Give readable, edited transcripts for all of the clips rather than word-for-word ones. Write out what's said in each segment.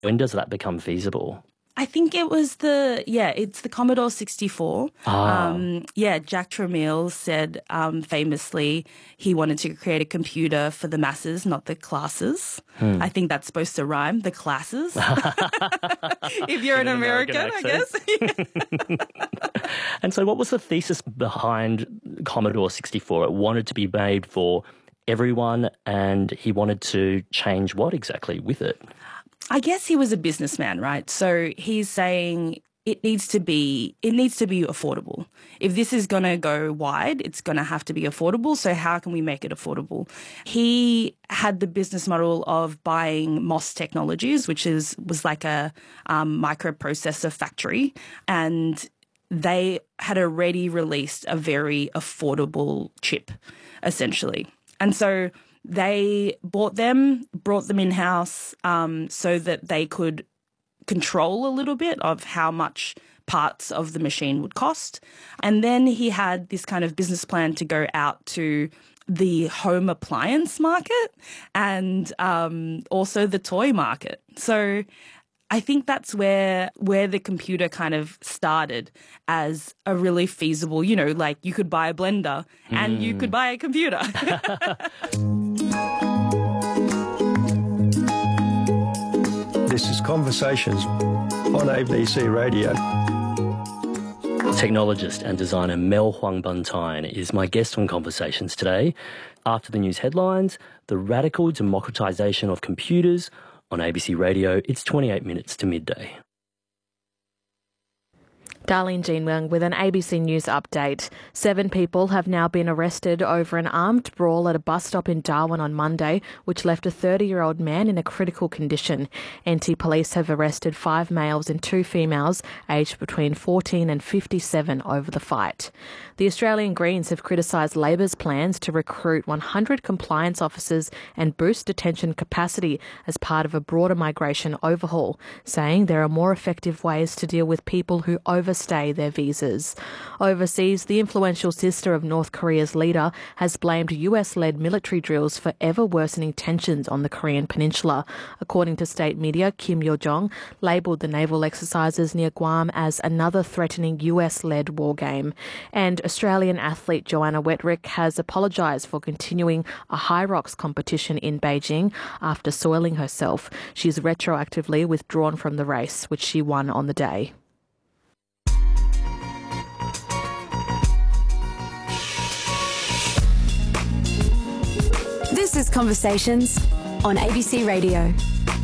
When does that become feasible? I think it was it's the Commodore 64. Jack Tramiel said famously he wanted to create a computer for the masses, not the classes. I think that's supposed to rhyme, the classes. If you're an American, I guess. And so what was the thesis behind Commodore 64? It wanted to be made for everyone, and he wanted to change what exactly with it? I guess he was a businessman, right? So he's saying it needs to be affordable. If this is going to go wide, it's going to have to be affordable. So how can we make it affordable? He had the business model of buying MOS Technologies, which was like a microprocessor factory, and they had already released a very affordable chip, essentially. And so they brought them in-house so that they could control a little bit of how much parts of the machine would cost. And then he had this kind of business plan to go out to the home appliance market and also the toy market. So I think that's where the computer kind of started as a really feasible, like you could buy a blender and you could buy a computer. This is Conversations on ABC Radio. Technologist and designer Mel Huang-Bun-Tine is my guest on Conversations today. After the news headlines, the radical democratisation of computers. On ABC Radio, it's 28 minutes to midday. Darlene Jean Wang with an ABC News update. 7 people have now been arrested over an armed brawl at a bus stop in Darwin on Monday, which left a 30-year-old man in a critical condition. NT Police have arrested 5 males and 2 females, aged between 14 and 57, over the fight. The Australian Greens have criticised Labor's plans to recruit 100 compliance officers and boost detention capacity as part of a broader migration overhaul, saying there are more effective ways to deal with people who overstay their visas. Overseas, the influential sister of North Korea's leader has blamed US-led military drills for ever-worsening tensions on the Korean peninsula. According to state media, Kim Yo-jong labelled the naval exercises near Guam as another threatening US-led war game. And Australian athlete Joanna Wetrick has apologised for continuing a high rocks competition in Beijing after soiling herself. She's retroactively withdrawn from the race, which she won on the day. This is Conversations on ABC Radio.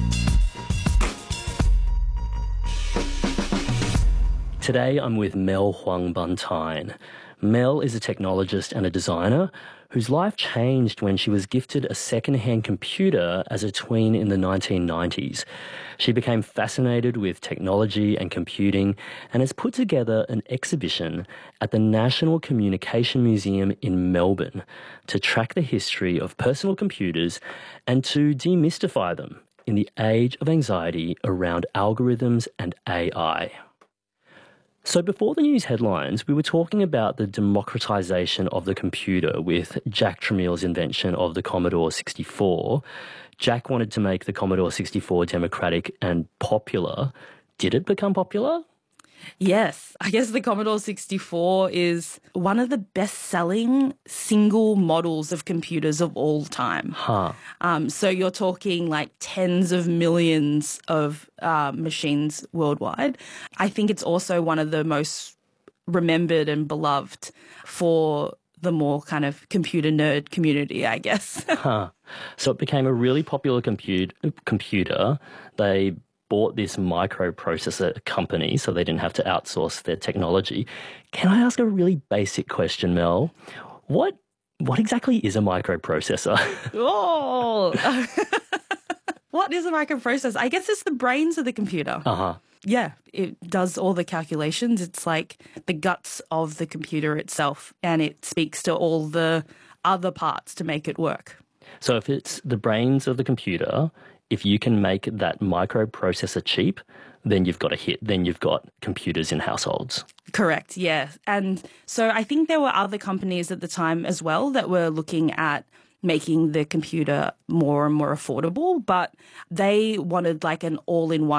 Today I'm with Mel Huang-Bun-Tine. Mel is a technologist and a designer whose life changed when she was gifted a second-hand computer as a tween in the 1990s. She became fascinated with technology and computing and has put together an exhibition at the National Communication Museum in Melbourne to track the history of personal computers and to demystify them in the age of anxiety around algorithms and AI. So before the news headlines, we were talking about the democratisation of the computer with Jack Tramiel's invention of the Commodore 64. Jack wanted to make the Commodore 64 democratic and popular. Did it become popular? Yes, I guess the Commodore 64 is one of the best-selling single models of computers of all time. So you're talking like tens of millions of machines worldwide. I think it's also one of the most remembered and beloved for the more kind of computer nerd community, I guess. So it became a really popular computer. They bought this microprocessor company so they didn't have to outsource their technology. Can I ask a really basic question, Mel? What exactly is a microprocessor? What is a microprocessor? I guess it's the brains of the computer. Yeah, it does all the calculations. It's like the guts of the computer itself, and it speaks to all the other parts to make it work. So if it's the brains of the computer, if you can make that microprocessor cheap, then you've got a hit. Then you've got computers in households. Correct, yeah. And so I think there were other companies at the time as well that were looking at making the computer more and more affordable, but they wanted like an all-in-one